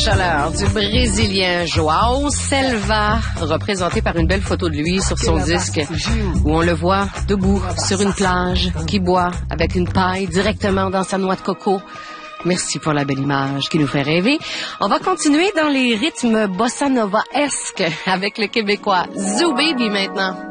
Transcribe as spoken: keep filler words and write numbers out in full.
chaleur du Brésilien João Selva, représenté par une belle photo de lui sur son disque, où on le voit debout sur une plage, qui boit avec une paille directement dans sa noix de coco. Merci pour la belle image qui nous fait rêver. On va continuer dans les rythmes bossa nova-esques avec le Québécois Zoo Baby maintenant.